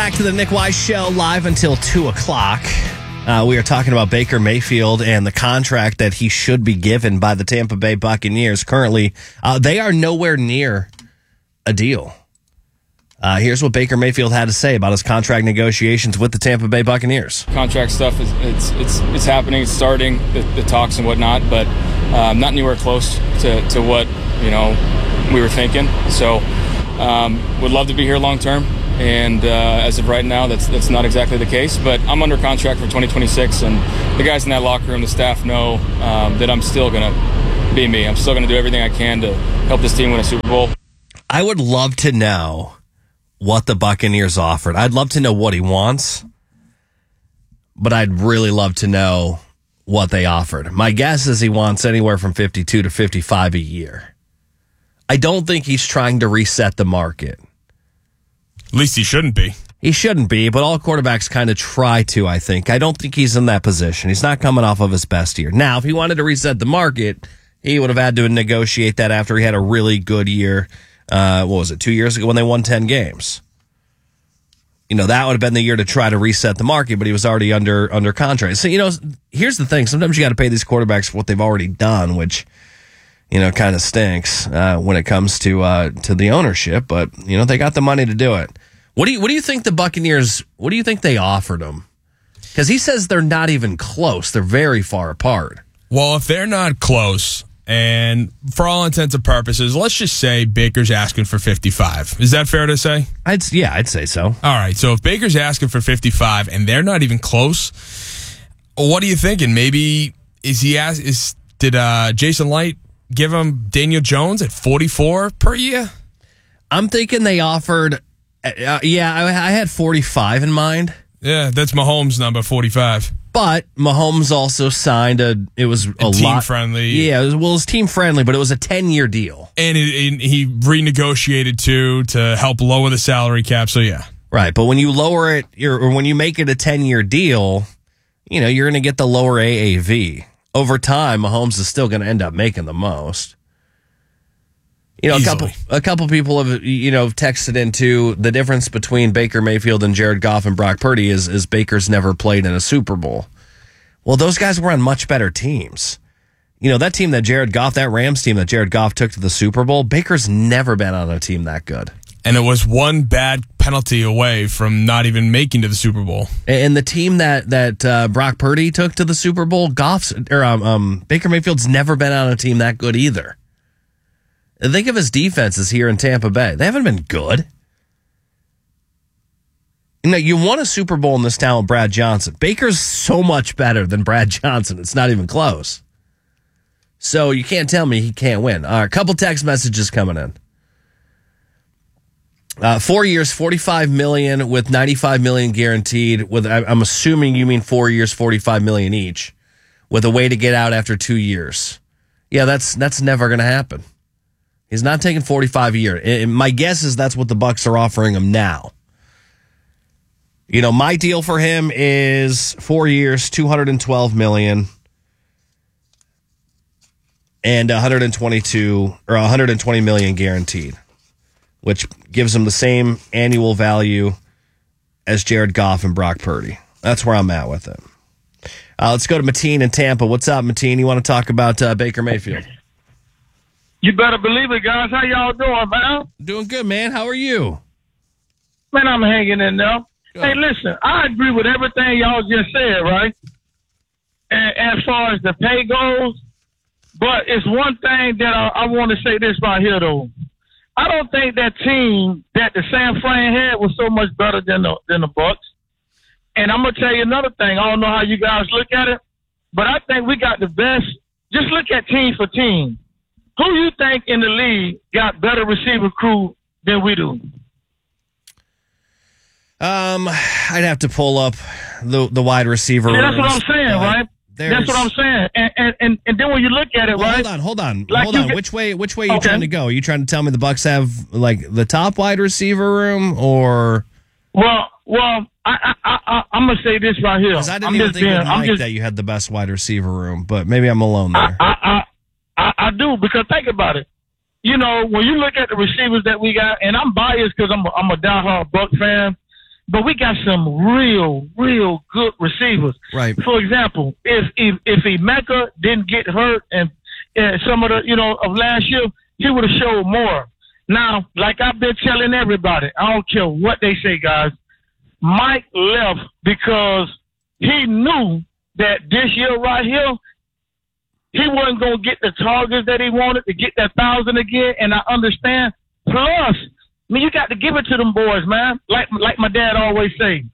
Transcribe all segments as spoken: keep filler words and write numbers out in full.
back to the Nick Wise Show, live until two o'clock. Uh, we are talking about Baker Mayfield and the contract that he should be given by the Tampa Bay Buccaneers. Currently, uh, they are nowhere near a deal. Uh, here's what Baker Mayfield had to say about his contract negotiations with the Tampa Bay Buccaneers. Contract stuff is it's it's it's happening, it's starting, the, the talks and whatnot, but um, not anywhere close to, to what you know we were thinking. So, um, would love to be here long term. And uh, as of right now, that's that's not exactly the case. But I'm under contract for twenty twenty-six, and the guys in that locker room, the staff know um, that I'm still going to be me. I'm still going to do everything I can to help this team win a Super Bowl. I would love to know what the Buccaneers offered. I'd love to know what he wants, but I'd really love to know what they offered. My guess is he wants anywhere from fifty-two to fifty-five a year. I don't think he's trying to reset the market. At least he shouldn't be. He shouldn't be, but all quarterbacks kind of try to, I think. I don't think he's in that position. He's not coming off of his best year. Now, if he wanted to reset the market, he would have had to negotiate that after he had a really good year. Uh, what was it, two years ago when they won ten games? You know, that would have been the year to try to reset the market, but he was already under under contract. So, you know, here's the thing. Sometimes you got to pay these quarterbacks for what they've already done, which, you know, kind of stinks uh, when it comes to uh, to the ownership. But, you know, they got the money to do it. What do you what do you think the Buccaneers, what do you think they offered him? Because he says they're not even close. They're very far apart. Well, if they're not close, and for all intents and purposes, let's just say Baker's asking for fifty-five. Is that fair to say? I'd Yeah, I'd say so. All right, so if Baker's asking for fifty-five and they're not even close, what are you thinking? Maybe is he ask, is did uh, Jason Light give him Daniel Jones at forty-four per year? I'm thinking they offered, uh, yeah, I, I had forty-five in mind. Yeah, that's Mahomes' number, forty-five. But Mahomes also signed a, it was a, a team lot. friendly. Yeah, it was, well, it was team friendly, but it was a ten-year deal. And it, it, he renegotiated, too, to help lower the salary cap, so yeah. Right, but when you lower it, or when you make it a ten-year deal, you know, you're going to get the lower A A V. Over time, Mahomes is still going to end up making the most. You know, Easily. a couple a couple people have, you know, texted into the difference between Baker Mayfield and Jared Goff and Brock Purdy is, is Baker's never played in a Super Bowl. Well, those guys were on much better teams. You know, that team that Jared Goff, that Rams team that Jared Goff took to the Super Bowl, Baker's never been on a team that good. And it was one bad penalty away from not even making to the Super Bowl. And the team that that uh, Brock Purdy took to the Super Bowl, Goff's or um, um, Baker Mayfield's never been on a team that good either. Think of his defenses here in Tampa Bay. They haven't been good. You know, you won a Super Bowl in this town with Brad Johnson. Baker's so much better than Brad Johnson. It's not even close. So you can't tell me he can't win. All right, a couple text messages coming in. Uh, four years, forty-five million dollars with ninety-five million dollars guaranteed. With I'm assuming you mean four years, forty-five million dollars each, with a way to get out after two years. Yeah, that's that's never going to happen. He's not taking forty-five a year. And my guess is that's what the Bucs are offering him now. You know, my deal for him is four years, two hundred twelve million dollars and one hundred twenty-two or one hundred twenty million dollars guaranteed, which gives him the same annual value as Jared Goff and Brock Purdy. That's where I'm at with it. Uh, let's go to Mateen in Tampa. What's up, Mateen? You want to talk about uh, Baker Mayfield? You better believe it, guys. How y'all doing, man? Doing good, man. How are you? Man, I'm hanging in there. Good. Hey, listen, I agree with everything y'all just said, right? And, as far as the pay goes, but it's one thing that I, I want to say this right here, though. I don't think that team that the San Fran had was so much better than the than the Bucs. And I'm gonna tell you another thing. I don't know how you guys look at it, but I think we got the best. Just look at team for team. Who you think in the league got better receiver crew than we do? Um, I'd have to pull up the the wide receiver. Yeah, that's what I'm saying, uh, right? That's what I'm saying. And, and and and then when you look at it, well, right? Hold on, hold on, like hold on. Get, which way? Which way are you okay. trying to go? Are you trying to tell me the Bucs have like the top wide receiver room, or? Well, well, I I I I'm gonna say this right here. Because I didn't I'm even just think being, with I'm Mike just, that you had the best wide receiver room, but maybe I'm alone there. I I, I I do because think about it. You know, when you look at the receivers that we got, and I'm biased because I'm a, I'm a diehard Buck fan. but we got some real, real good receivers. Right. For example, if if if Emeka didn't get hurt and uh, some of the you know of last year, he would have showed more. Now, like I've been telling everybody, I don't care what they say, guys. Mike left because he knew that this year right here, he wasn't going to get the targets that he wanted to get that thousand again. And I understand. Plus, I mean, you got to give it to them boys, man. Like like my dad always say,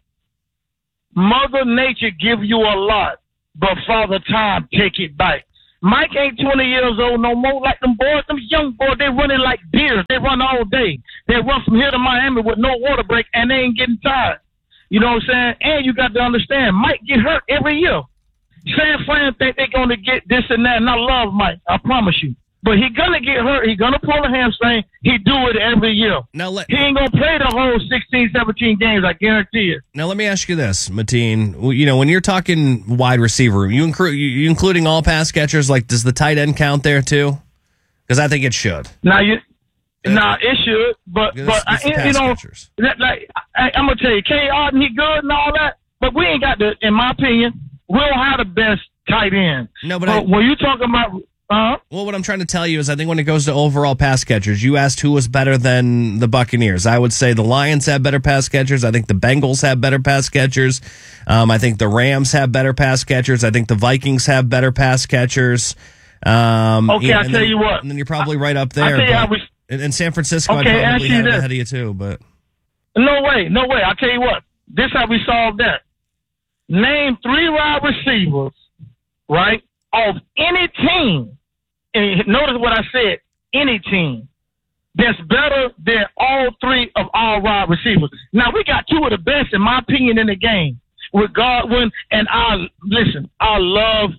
Mother Nature give you a lot, but Father Time take it back. Mike ain't twenty years old no more. Like them boys, them young boys, they running like deer. They run all day. They run from here to Miami with no water break, and they ain't getting tired. You know what I'm saying? And you got to understand, Mike get hurt every year. San Fran think they're going to get this and that, and I love Mike. I promise you. But he going to get hurt. He going to pull a hamstring. He do it every year. Now let, he ain't going to play the whole sixteen, seventeen games, I guarantee it. Now let me ask you this, Mateen. You know, when you're talking wide receiver room, you, incru- you including all pass catchers, like does the tight end count there too? Because I think it should. Now, you, uh, now it should, but, this, but this I, you know, that, like, I, I'm going to tell you, K. Arden, he good and all that, but we ain't got the, in my opinion, we don't have the best tight end. No, but, but I, when you talking about, uh, well, what I'm trying to tell you is, I think when it goes to overall pass catchers, you asked who was better than the Buccaneers. I would say the Lions have better pass catchers. I think the Bengals have better pass catchers. Um, I think the Rams have better pass catchers. I think the Vikings have better pass catchers. Um, okay, I'll tell then, you what. And then you're probably right up there. I'll tell you how we, in, in San Francisco, okay, I'd probably have it this. ahead of you too. But no way, no way. I'll tell you what. This how we solve that. Name three wide receivers, right, of any team. And notice what I said, any team that's better than all three of our wide receivers. Now, we got two of the best, in my opinion, in the game with Godwin and I. Listen, I love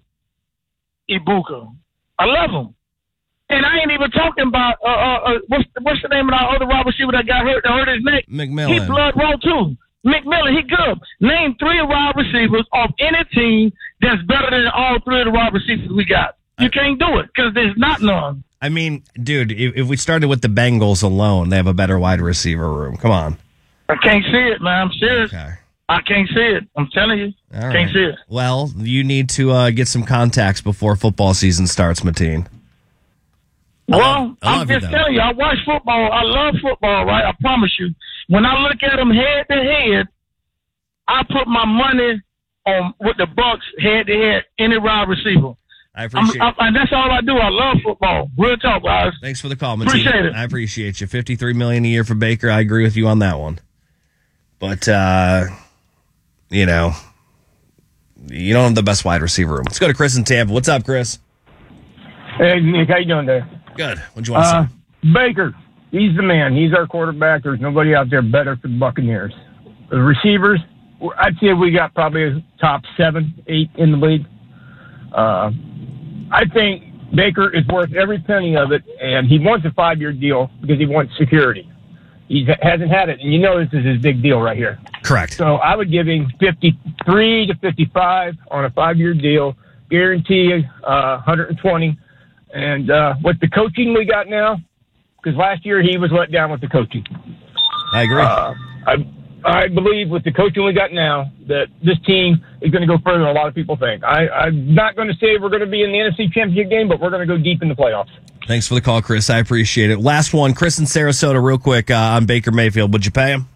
Ibuka. I love him. And I ain't even talking about, uh, uh, uh, what's, what's the name of our other wide receiver that got hurt, that hurt his neck? McMillan. He blood raw, too. McMillan, he good. Name three wide receivers of any team that's better than all three of the wide receivers we got. You can't do it because there's not none. I mean, dude, if, if we started with the Bengals alone, they have a better wide receiver room. Come on. I can't see it, man. I'm serious. Okay. I can't see it. I'm telling you. All can't right. see it. Well, you need to uh, get some contacts before football season starts, Mateen. Well, love, I'm just you, telling you, I watch football. I love football, right? I promise you. When I look at them head to head, I put my money on with the Bucks head to head, any wide receiver. I appreciate I'm, it. I, and that's all I do. I love football. Real talk, guys. Thanks for the call, Mateen. Appreciate it. I appreciate you. fifty-three million dollars a year for Baker. I agree with you on that one. But, uh, you know, you don't have the best wide receiver room. Let's go to Chris in Tampa. What's up, Chris? Hey, Nick, how you doing there? Good. What'd you want to Uh, say? Baker, he's the man. He's our quarterback. There's nobody out there better for the Buccaneers. The receivers, I'd say we got probably a top seven, eight in the league. Uh, I think Baker is worth every penny of it, and he wants a five-year deal because he wants security. He hasn't had it, and you know this is his big deal right here. Correct. So I would give him fifty-three to fifty-five on a five-year deal, guarantee uh, one hundred twenty. And uh, with the coaching we got now, because last year he was let down with the coaching. I agree. Uh, I I believe with the coaching we got now that this team is going to go further than a lot of people think. I, I'm not going to say we're going to be in the N F C Championship game, but we're going to go deep in the playoffs. Thanks for the call, Chris. I appreciate it. Last one, Chris in Sarasota, real quick, uh, on Baker Mayfield. Would you pay him?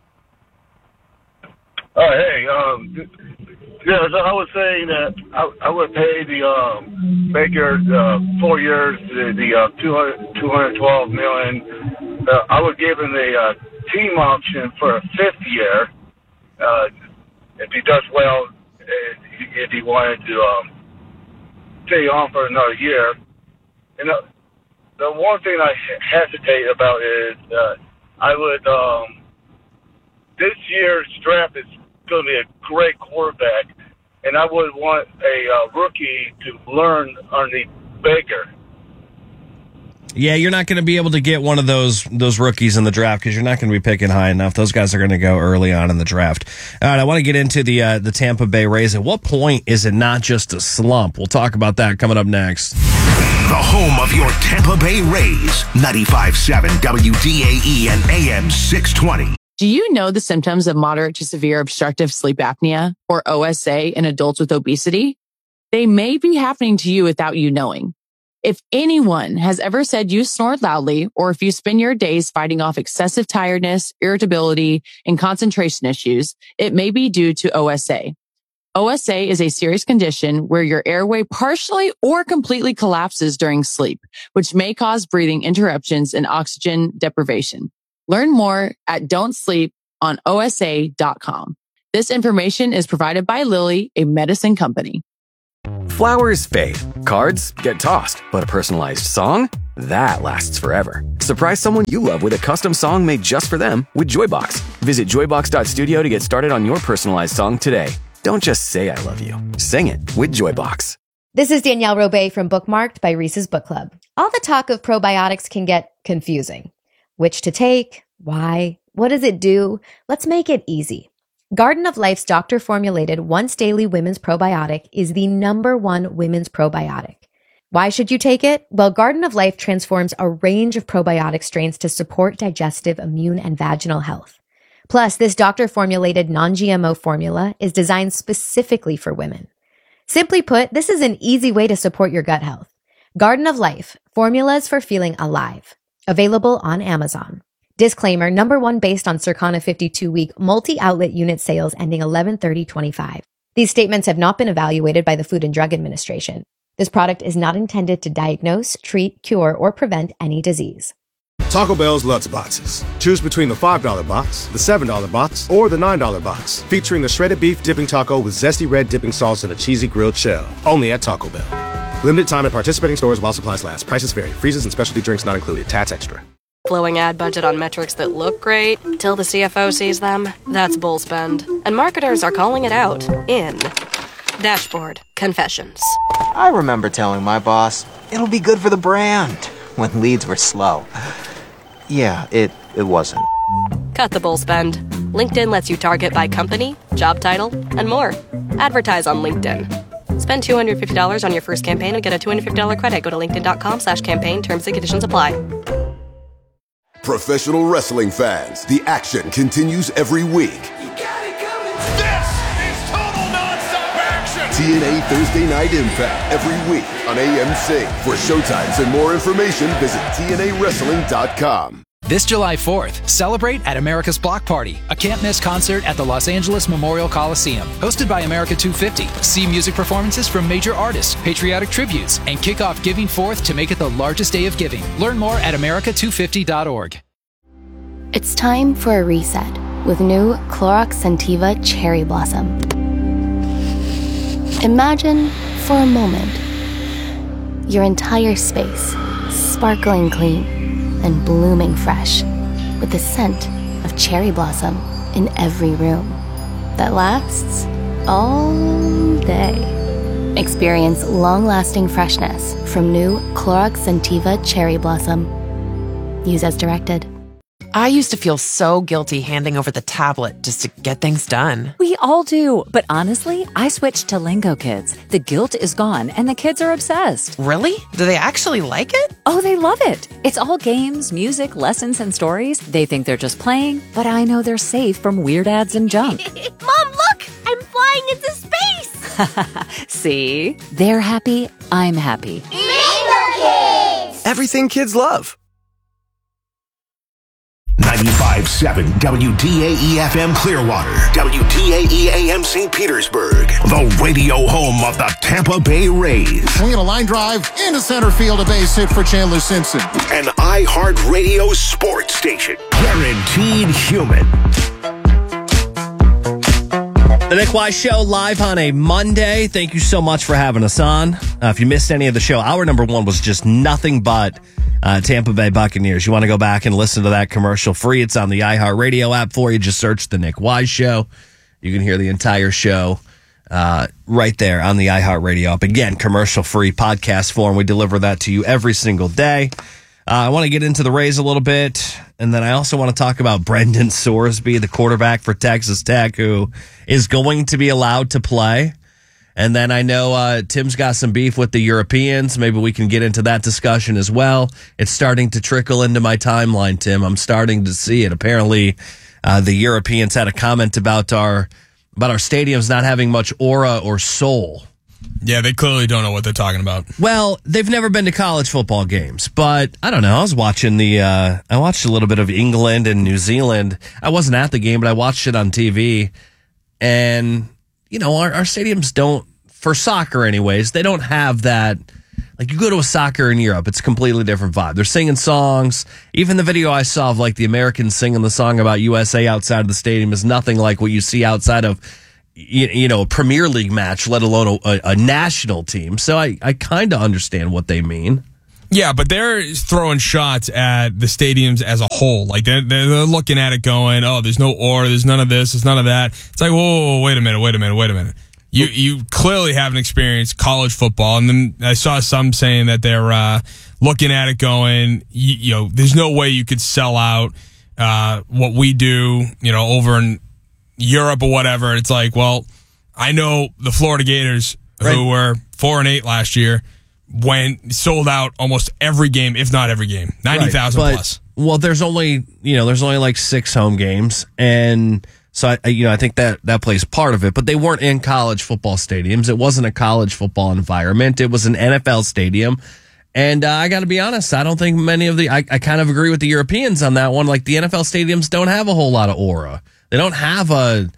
Oh, hey, um, yeah, so I was saying that I, I would pay the um, Baker uh, four years, the, the uh, two hundred, two hundred twelve million dollars. Uh, I would give him the uh, team option for a fifth year uh, if he does well, if he wanted to um, stay on for another year. And uh, the one thing I hesitate about is uh, I would um, this year's draft is going to be a great quarterback, and I would want a uh, rookie to learn underneath Baker. Yeah, you're not going to be able to get one of those those rookies in the draft because you're not going to be picking high enough. Those guys are going to go early on in the draft. All right, I want to get into the uh, the Tampa Bay Rays. At what point is it not just a slump? We'll talk about that coming up next. The home of your Tampa Bay Rays, ninety-five point seven W D A E and A M six twenty. Do you know the symptoms of moderate to severe obstructive sleep apnea, or O S A, in adults with obesity? They may be happening to you without you knowing. If anyone has ever said you snore loudly, or if you spend your days fighting off excessive tiredness, irritability, and concentration issues, it may be due to O S A. O S A is a serious condition where your airway partially or completely collapses during sleep, which may cause breathing interruptions and oxygen deprivation. Learn more at don't sleep on O S A dot com. This information is provided by Lilly, a medicine company. Flowers fade, cards get tossed, but a personalized song? That lasts forever. Surprise someone you love with a custom song made just for them with Joybox. Visit joybox dot studio to get started on your personalized song today. Don't just say I love you. Sing it with Joybox. This is Danielle Robay from Bookmarked by Reese's Book Club. All the talk of probiotics can get confusing. Which to take? Why? What does it do? Let's make it easy. Garden of Life's doctor-formulated once-daily women's probiotic is the number one women's probiotic. Why should you take it? Well, Garden of Life transforms a range of probiotic strains to support digestive, immune, and vaginal health. Plus, this doctor-formulated non-G M O formula is designed specifically for women. Simply put, this is an easy way to support your gut health. Garden of Life, formulas for feeling alive. Available on Amazon. Disclaimer, number one based on Circana fifty-two week multi-outlet unit sales ending eleven thirty twenty-five. These statements have not been evaluated by the Food and Drug Administration. This product is not intended to diagnose, treat, cure, or prevent any disease. Taco Bell's Lutz Boxes. Choose between the five dollar box, the seven dollar box, or the nine dollar box. Featuring a shredded beef dipping taco with zesty red dipping sauce and a cheesy grilled shell. Only at Taco Bell. Limited time at participating stores while supplies last. Prices vary. Freezes and specialty drinks not included. Tats extra. Flowing ad budget on metrics that look great till the C F O sees them. That's bull spend. And marketers are calling it out in Dashboard Confessions. I remember telling my boss, it'll be good for the brand, when leads were slow. Yeah, it, it wasn't. Cut the bull spend. LinkedIn lets you target by company, job title, and more. Advertise on LinkedIn. Spend two hundred fifty dollars on your first campaign and get a two hundred fifty dollars credit. Go to linkedin.com slash campaign. Terms and conditions apply. Professional wrestling fans, the action continues every week. You got it coming. This is total nonstop action. T N A Thursday Night Impact every week on A M C. For showtimes and more information, visit T N A wrestling dot com. This July fourth, celebrate at America's Block Party, a can't-miss concert at the Los Angeles Memorial Coliseum. Hosted by America two fifty. See music performances from major artists, patriotic tributes, and kick off Giving Forth to make it the largest day of giving. Learn more at america two fifty dot org. It's time for a reset with new Clorox Scentiva Cherry Blossom. Imagine, for a moment, your entire space sparkling clean and blooming fresh with the scent of cherry blossom in every room that lasts all day. Experience long-lasting freshness from new Clorox Scentiva Cherry Blossom. Use as directed. I used to feel so guilty handing over the tablet just to get things done. We all do, but honestly, I switched to Lingo Kids. The guilt is gone, and the kids are obsessed. Really? Do they actually like it? Oh, they love it. It's all games, music, lessons, and stories. They think they're just playing, but I know they're safe from weird ads and junk. Mom, look! I'm flying into space! See? They're happy, I'm happy. Lingo Kids! Everything kids love. ninety-five point seven W T A E F M Clearwater, W T A E A M Saint Petersburg, the radio home of the Tampa Bay Rays. Swinging a line drive into center field, a base hit for Chandler Simpson. An iHeartRadio sports station, guaranteed human. The Nick Wise Show live on a Monday. Thank you so much for having us on. Uh, if you missed any of the show, hour number one was just nothing but uh, Tampa Bay Buccaneers. You want to go back and listen to that commercial free. It's on the iHeartRadio app for you. Just search The Nick Wise Show. You can hear the entire show uh, right there on the iHeartRadio app. Again, commercial free podcast form. We deliver that to you every single day. Uh, I want to get into the Rays a little bit, and then I also want to talk about Brendan Sorsby, the quarterback for Texas Tech, who is going to be allowed to play. And then I know uh, Tim's got some beef with the Europeans. Maybe we can get into that discussion as well. It's starting to trickle into my timeline, Tim. I'm starting to see it. Apparently, Uh, the Europeans had a comment about our about our stadiums not having much aura or soul. Yeah, they clearly don't know what they're talking about. Well, they've never been to college football games, but I don't know. I was watching the, uh, I watched a little bit of England and New Zealand. I wasn't at the game, but I watched it on T V. And, you know, our, our stadiums don't, for soccer anyways, they don't have that. Like, you go to a soccer in Europe, it's a completely different vibe. They're singing songs. Even the video I saw of, like, the Americans singing the song about U S A outside of the stadium is nothing like what you see outside of, you, you know, a Premier League match, let alone a, a national team. So I, I kind of understand what they mean. Yeah, but they're throwing shots at the stadiums as a whole. Like, they're, they're looking at it going, oh, there's no aura, there's none of this, there's none of that. It's like, whoa, whoa, whoa, wait a minute, wait a minute, wait a minute. You you clearly haven't experienced college football. And then I saw some saying that they're uh, looking at it going, you, you know, there's no way you could sell out uh, what we do, you know, over in Europe or whatever. It's like, well, I know the Florida Gators, right, who were four and eight last year, went sold out almost every game, if not every game, ninety thousand right, plus. Well, there's only, you know, there's only like six home games. And so, I, you know, I think that that plays part of it, but they weren't in college football stadiums. It wasn't a college football environment. It was an N F L stadium. And uh, I got to be honest, I don't think many of the, I, I kind of agree with the Europeans on that one. Like, the N F L stadiums don't have a whole lot of aura. They don't have a,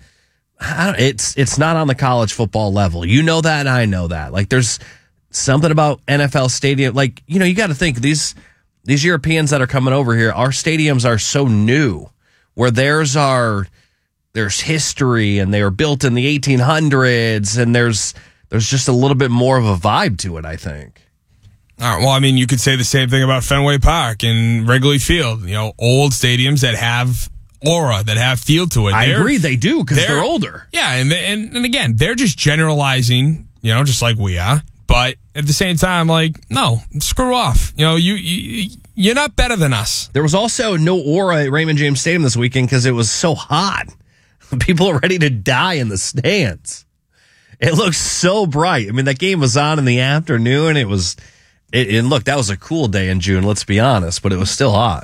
I don't, it's, it's not on the college football level. You know that, and I know that. Like, there's something about N F L stadium. Like, you know, you got to think these, these Europeans that are coming over here, our stadiums are so new, where theirs are, there's history, and they were built in the eighteen hundreds, and there's there's just a little bit more of a vibe to it, I think. All right, well, I mean, you could say the same thing about Fenway Park and Wrigley Field. You know, old stadiums that have aura, that have feel to it. I they're, agree, they do, because they're, they're older. Yeah, and, and and again, they're just generalizing, you know, just like we are. But at the same time, like, no, screw off. You know, you, you you're not better than us. There was also no aura at Raymond James Stadium this weekend because it was so hot. People are ready to die in the stands. It looks so bright. I mean, that game was on in the afternoon. It was, it, and look, that was a cool day in June, let's be honest, but it was still hot.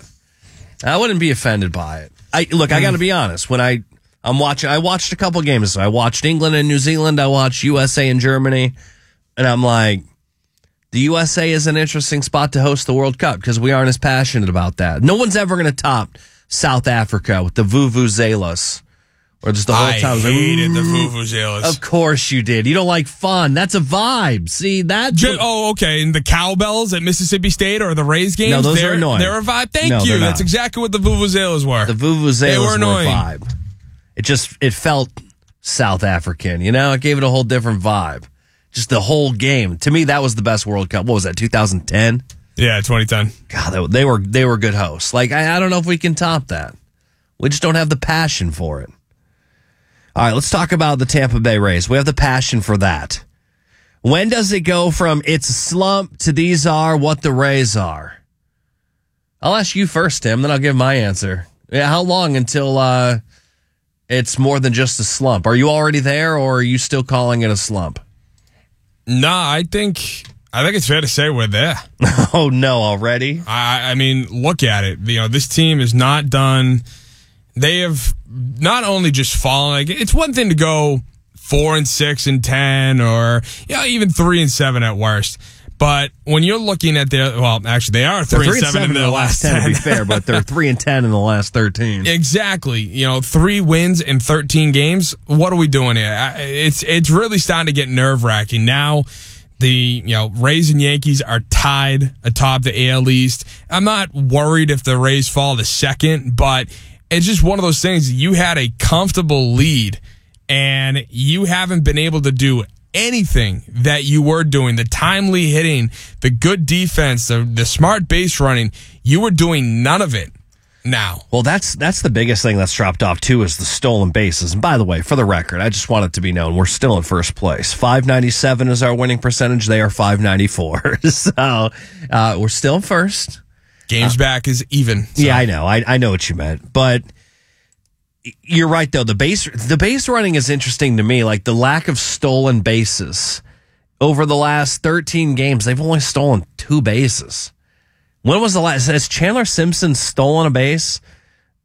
I wouldn't be offended by it. I Look, I got to be honest. When I, I'm watching, I watched a couple games. I watched England and New Zealand. I watched U S A and Germany. And I'm like, the U S A is an interesting spot to host the World Cup because we aren't as passionate about that. No one's ever going to top South Africa with the Vuvuzelas. Or just the whole I time. I was hated like, the Vuvuzelas. Of course you did. You don't like fun. That's a vibe. See, that. Just, oh, okay. And the cowbells at Mississippi State or the Rays games? No, those they're, are annoying. They're a vibe. Thank no, you. That's exactly what the Vuvuzelas were. The Vuvuzelas they were, were annoying. a vibe. It just, it felt South African, you know? It gave it a whole different vibe. Just the whole game. To me, that was the best World Cup. What was that, two thousand ten? Yeah, twenty ten. God, they were, they were good hosts. Like, I, I don't know if we can top that. We just don't have the passion for it. All right, let's talk about the Tampa Bay Rays. We have the passion for that. When does it go from it's a slump to these are what the Rays are? I'll ask you first, Tim, then I'll give my answer. Yeah, how long until uh, it's more than just a slump? Are you already there, or are you still calling it a slump? Nah, I think I think it's fair to say we're there. Oh, no, already? I, I mean, look at it. You know, this team is not done. They have not only just fallen. Like, it's one thing to go four and six and ten, or you know, even three and seven at worst. But when you're looking at their, well, actually, they are three, three and seven, seven in the last ten. To be fair, but they're three and ten in the last thirteen. Exactly. You know, three wins in thirteen games. What are we doing here? It's it's really starting to get nerve wracking now. The, you know, Rays and Yankees are tied atop the A L East. I'm not worried if the Rays fall to second, but it's just one of those things. You had a comfortable lead, and you haven't been able to do anything that you were doing. The timely hitting, the good defense, the, the smart base running, you were doing none of it now. Well, that's that's the biggest thing that's dropped off, too, is the stolen bases. And by the way, for the record, I just want it to be known, we're still in first place. five ninety-seven is our winning percentage. They are five ninety-four. So uh, we're still first. Games uh, back is even. So. Yeah, I know. I, I know what you meant. But you're right, though. The base the base running is interesting to me. Like, the lack of stolen bases. Over the last thirteen games, they've only stolen two bases. When was the last? Has Chandler Simpson stolen a base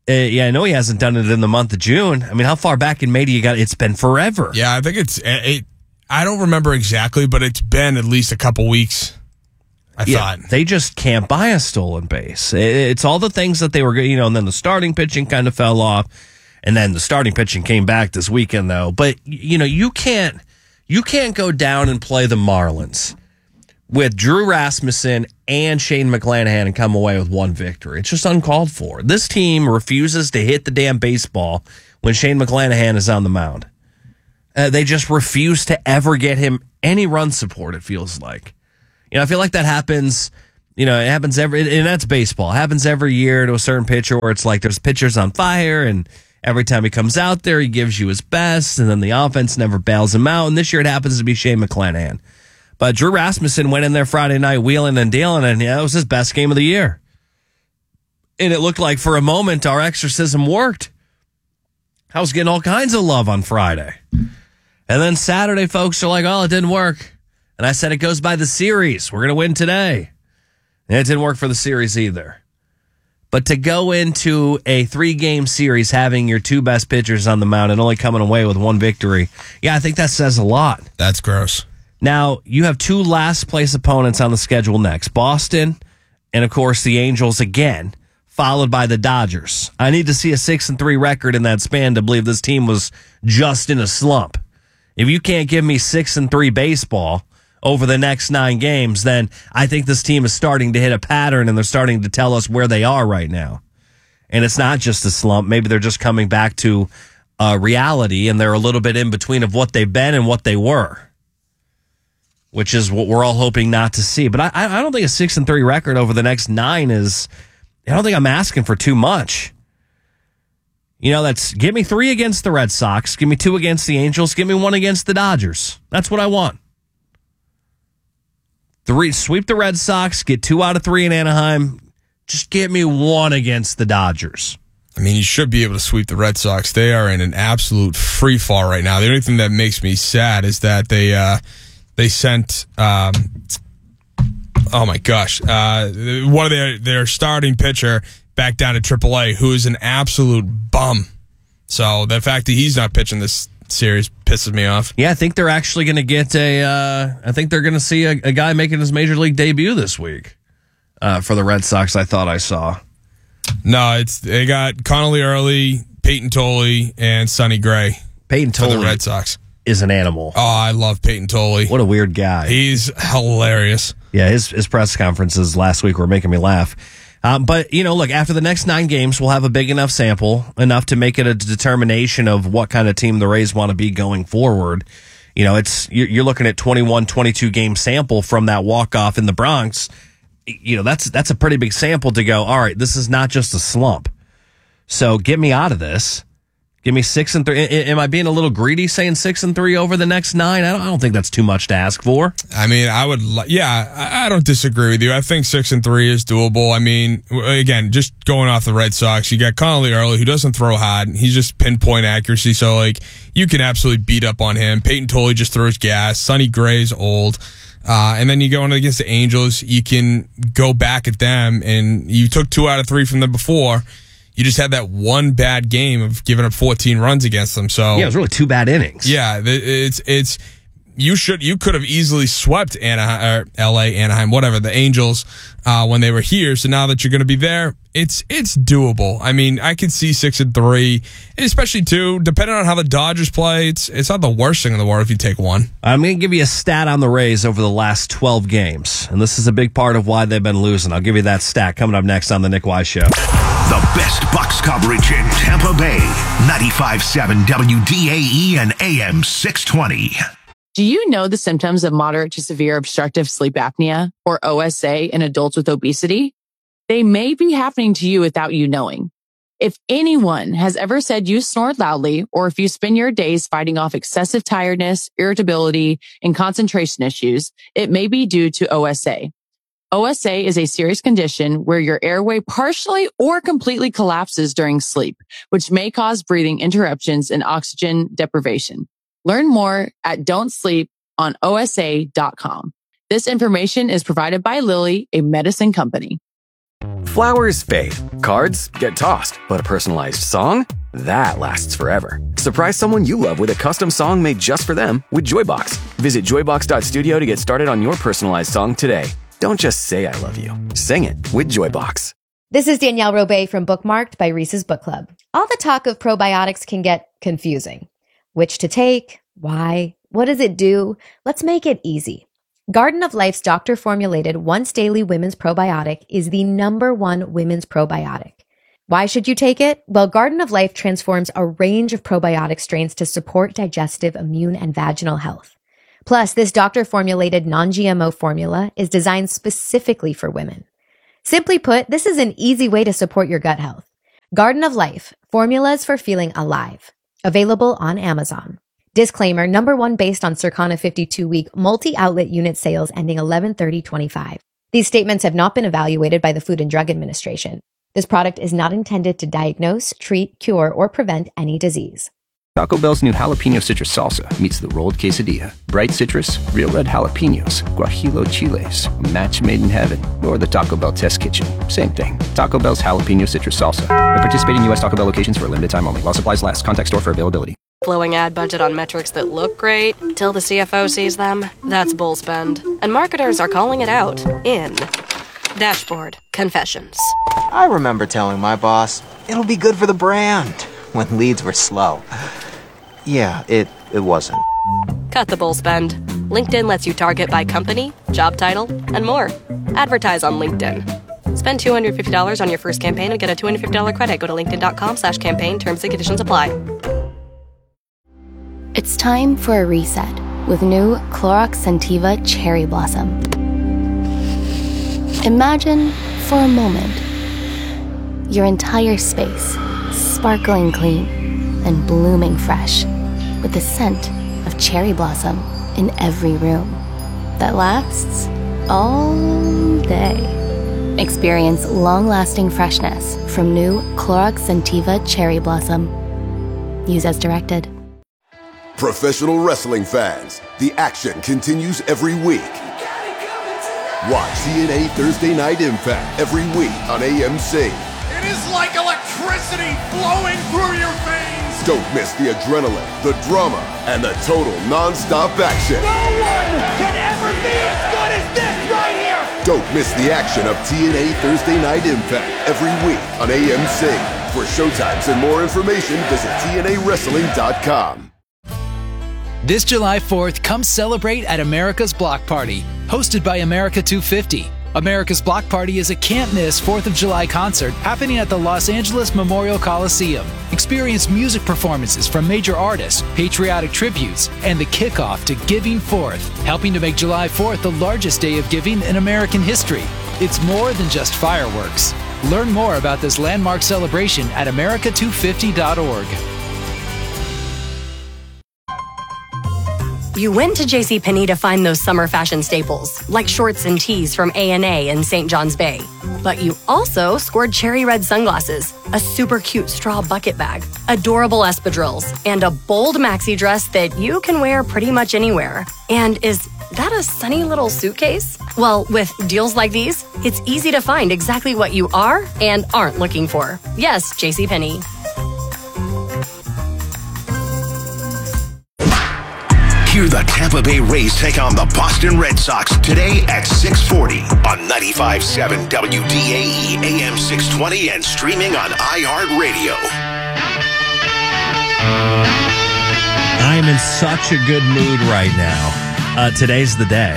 Uh, yeah, I know he hasn't done it in the month of June. I mean, how far back in May do you got? It's been forever. Yeah, I think it's. It, I don't remember exactly, but it's been at least a couple weeks. I yeah, thought they just can't buy a stolen base. It's all the things that they were, you know, and then the starting pitching kind of fell off, and then the starting pitching came back this weekend though. But you know, you can't, you can't go down and play the Marlins with Drew Rasmussen and Shane McClanahan and come away with one victory. It's just uncalled for. This team refuses to hit the damn baseball when Shane McClanahan is on the mound. Uh, they just refuse to ever get him any run support, it feels like. You know, I feel like that happens, you know, it happens every, and that's baseball. It happens every year to a certain pitcher where it's like there's pitchers on fire, and every time he comes out there, he gives you his best, and then the offense never bails him out. And this year it happens to be Shane McClanahan. But Drew Rasmussen went in there Friday night wheeling and dealing, and yeah, it was his best game of the year. And it looked like for a moment our exorcism worked. I was getting all kinds of love on Friday. And then Saturday, folks are like, oh, it didn't work. And I said it goes by the series. We're going to win today. And it didn't work for the series either. But to go into a three-game series having your two best pitchers on the mound and only coming away with one victory, yeah, I think that says a lot. That's gross. Now, you have two last-place opponents on the schedule next. Boston and, of course, the Angels again, followed by the Dodgers. I need to see a six and three record in that span to believe this team was just in a slump. If you can't give me six and three baseball over the next nine games, then I think this team is starting to hit a pattern, and they're starting to tell us where they are right now. And it's not just a slump. Maybe they're just coming back to uh, reality, and they're a little bit in between of what they've been and what they were, which is what we're all hoping not to see. But I, I don't think a six and three record over the next nine is, I don't think I'm asking for too much. You know, that's, give me three against the Red Sox, give me two against the Angels, give me one against the Dodgers. That's what I want. Three, sweep the Red Sox, get two out of three in Anaheim. Just get me one against the Dodgers. I mean, you should be able to sweep the Red Sox. They are in an absolute free fall right now. The only thing that makes me sad is that they uh, they sent, um, oh my gosh, uh, one of their their starting pitcher back down to triple A, who is an absolute bum. So the fact that he's not pitching this series pisses me off. Yeah, I think they're actually going to get a, uh, I think they're going to see a, a guy making his major league debut this week uh, for the Red Sox, I thought I saw. No, it's they got Connolly Early, Peyton Tolley, and Sonny Gray. Peyton Tolley for the Red Sox is an animal. Oh, I love Peyton Tolley. What a weird guy. He's hilarious. Yeah, his, his press conferences last week were making me laugh. Um, but, you know, look, after the next nine games, we'll have a big enough sample, enough to make it a determination of what kind of team the Rays want to be going forward. You know, it's you're looking at twenty-one, twenty-two game sample from that walk-off in the Bronx. You know, that's that's a pretty big sample to go, all right, this is not just a slump. So get me out of this. Give me six and three. Am I being a little greedy saying six and three over the next nine? I don't, I don't think that's too much to ask for. I mean, I would, yeah, I don't disagree with you. I think six and three is doable. I mean, again, just going off the Red Sox, you got Connolly Early, who doesn't throw hard. He's just pinpoint accuracy. So, like, you can absolutely beat up on him. Peyton Tolley just throws gas. Sonny Gray's old. Uh, and then you go in against the Angels, you can go back at them, and you took two out of three from them before. You just had that one bad game of giving up fourteen runs against them. So yeah, it was really two bad innings. Yeah, it's it's you should you could have easily swept Anaheim, or L A, Anaheim, whatever, the Angels uh, when they were here. So now that you're going to be there, it's it's doable. I mean, I could see six and three, and especially two, depending on how the Dodgers play. It's it's not the worst thing in the world if you take one. I'm going to give you a stat on the Rays over the last twelve games, and this is a big part of why they've been losing. I'll give you that stat coming up next on the Nick Wise Show. The best Bucks coverage in Tampa Bay. ninety-five point seven W D A E and A M six twenty. Do you know the symptoms of moderate to severe obstructive sleep apnea, or O S A, in adults with obesity? They may be happening to you without you knowing. If anyone has ever said you snored loudly, or if you spend your days fighting off excessive tiredness, irritability, and concentration issues, it may be due to O S A. O S A is a serious condition where your airway partially or completely collapses during sleep, which may cause breathing interruptions and oxygen deprivation. Learn more at don't sleep on O S A dot com. This information is provided by Lilly, a medicine company. Flowers fade, cards get tossed, but a personalized song? That lasts forever. Surprise someone you love with a custom song made just for them with Joybox. Visit joybox dot studio to get started on your personalized song today. Don't just say I love you. Sing it with Joybox. This is Danielle Robay from Bookmarked by Reese's Book Club. All the talk of probiotics can get confusing. Which to take? Why? What does it do? Let's make it easy. Garden of Life's doctor-formulated once-daily women's probiotic is the number one women's probiotic. Why should you take it? Well, Garden of Life transforms a range of probiotic strains to support digestive, immune, and vaginal health. Plus, this doctor-formulated non-G M O formula is designed specifically for women. Simply put, this is an easy way to support your gut health. Garden of Life, formulas for feeling alive. Available on Amazon. Disclaimer, number one based on Circana fifty-two week multi-outlet unit sales ending eleven thirty twenty-five. These statements have not been evaluated by the Food and Drug Administration. This product is not intended to diagnose, treat, cure, or prevent any disease. Taco Bell's new jalapeno citrus salsa meets the rolled quesadilla. Bright citrus, real red jalapenos, guajillo chiles, a match made in heaven, or the Taco Bell test kitchen. Same thing. Taco Bell's jalapeno citrus salsa. At participating U S Taco Bell locations for a limited time only. While supplies last. Contact store for availability. Blowing ad budget on metrics that look great till the C F O sees them. That's bull spend. And marketers are calling it out in Dashboard Confessions. I remember telling my boss, it'll be good for the brand, when leads were slow. Yeah, it, it wasn't. Cut the bull spend. LinkedIn lets you target by company, job title, and more. Advertise on LinkedIn. Spend two hundred fifty dollars on your first campaign and get a two hundred fifty dollars credit. Go to linkedin.com slash campaign. Terms and conditions apply. It's time for a reset with new Clorox Scentiva Cherry Blossom. Imagine, for a moment, your entire space sparkling clean and blooming fresh with the scent of cherry blossom in every room that lasts all day. Experience long-lasting freshness from new Clorox Scentiva Cherry Blossom. Use as directed. Professional wrestling fans, the action continues every week. Watch T N A Thursday Night Impact every week on A M C. It is like electricity flowing through your veins. Don't miss the adrenaline, the drama, and the total non-stop action. No one can ever be as good as this right here. Don't miss the action of T N A Thursday Night Impact every week on A M C. For showtimes and more information, visit T N A wrestling dot com. This July fourth, come celebrate at America's Block Party, hosted by America two fifty. America's Block Party is a can't-miss fourth of July concert happening at the Los Angeles Memorial Coliseum. Experience music performances from major artists, patriotic tributes, and the kickoff to Giving Fourth, helping to make July fourth the largest day of giving in American history. It's more than just fireworks. Learn more about this landmark celebration at america two fifty dot org. You went to JCPenney to find those summer fashion staples, like shorts and tees from A and A in Saint John's Bay. But you also scored cherry red sunglasses, a super cute straw bucket bag, adorable espadrilles, and a bold maxi dress that you can wear pretty much anywhere. And is that a sunny little suitcase? Well, with deals like these, it's easy to find exactly what you are and aren't looking for. Yes, JCPenney. Hear the Tampa Bay Rays take on the Boston Red Sox today at six forty on ninety-five point seven W D A E A M six twenty and streaming on iHeartRadio. I'm in such a good mood right now. Uh, today's the day.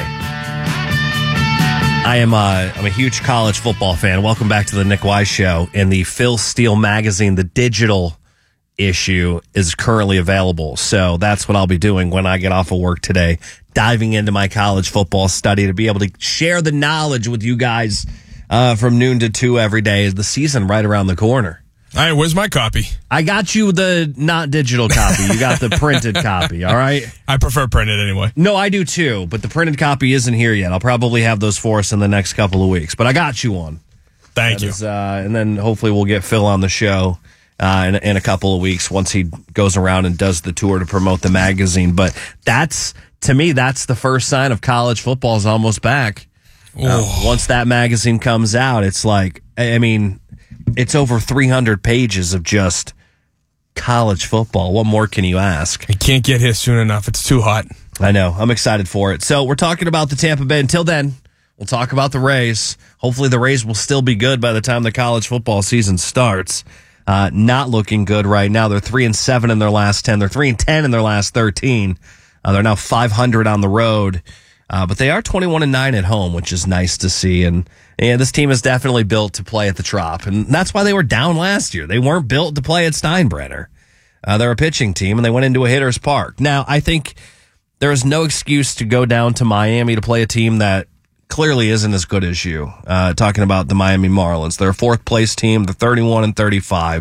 I am uh, I'm a huge college football fan. Welcome back to the Nick Wise Show. And the Phil Steele magazine, the digital issue, is currently available. So that's what I'll be doing when I get off of work today, diving into my college football study to be able to share the knowledge with you guys uh, from noon to two every day. Is the season right around the corner? All right, where's my copy? I got you the not digital copy. You got the printed copy, all right? I prefer printed anyway. No, I do too, but the printed copy isn't here yet. I'll probably have those for us in the next couple of weeks, but I got you one. Thank that you. Is, uh, and then hopefully we'll get Phil on the show uh, in, in a couple of weeks once he goes around and does the tour to promote the magazine. But that's, to me, that's the first sign of college football is almost back. Uh, once that magazine comes out, it's like, I mean, it's over three hundred pages of just college football. What more can you ask? You can't get here soon enough. It's too hot. I know. I'm excited for it. So we're talking about the Tampa Bay. Until then, we'll talk about the Rays. Hopefully the Rays will still be good by the time the college football season starts. Uh, not looking good right now. They're three and seven in their last ten. They're three and ten in their last thirteen. Uh, they're now five hundred on the road. Uh, but they are twenty-one and nine at home, which is nice to see. And, and this team is definitely built to play at the Trop. And that's why they were down last year. They weren't built to play at Steinbrenner. Uh, they're a pitching team, and they went into a hitter's park. Now, I think there is no excuse to go down to Miami to play a team that clearly isn't as good as you. Uh, talking about the Miami Marlins. They're a fourth place team. They're thirty-one and thirty-five.